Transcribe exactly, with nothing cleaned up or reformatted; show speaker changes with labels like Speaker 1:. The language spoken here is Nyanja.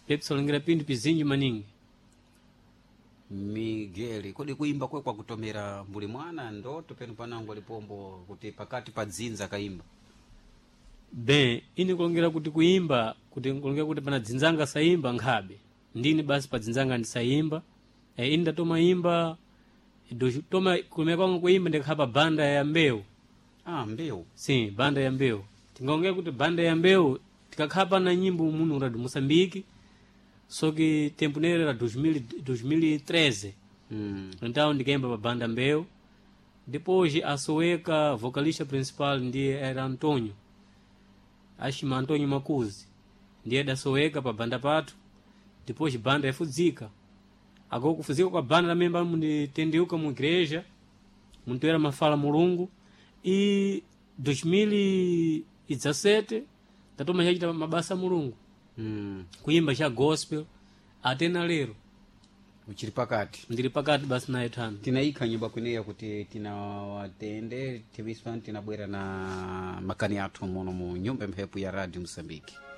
Speaker 1: pepsalongira pindu pizinji maningi.
Speaker 2: Miguel, kodi kuimba kwe kwa kutomera mbuli mwana ndoto penu panangu alipombo kuti pakati pa dzinza kaimba?
Speaker 1: Ben, ini kulongera kuti kuimba, kuti kulongera kuti pana dzinzanga saimba nkhabe. Ndini basi pa dzinzanga ndisaimba. E, ini ndatoma imba, toma kumea kwangu kuimba ndikapa banda ya mbeu.
Speaker 2: Ah, mbeu?
Speaker 1: Sim, banda ya mbeu. Tingaongea kuti banda ya mbeu, tikakapa na nyimbo munu radu Mosambiki, soki tempo nere la dois mil e treze.
Speaker 2: Mm.
Speaker 1: Então ndikaimba pa banda mbeu. Depois asoweka vocalista principal ndiye era Antonio. Ashima Antonio Makuzi. Ndiye dasoweka pa banda patu. Depois banda yafudzika. Agora kufuzika kwa banda também vamos tendeuka mu igreja, muito era mafala mulungu. E dois mil e dezessete tatoma chachita mabasa mulungu.
Speaker 2: Mm.
Speaker 1: Kuimba cha gospel atena lero.
Speaker 2: Uchiri pakati.
Speaker 1: Ndiri pakati basi na etano.
Speaker 2: Tinaika nyumba kuneya kuti tina watende tiviswa tinabwera na makani athu mono mu nyumba mphepu ya Radio Msambiki.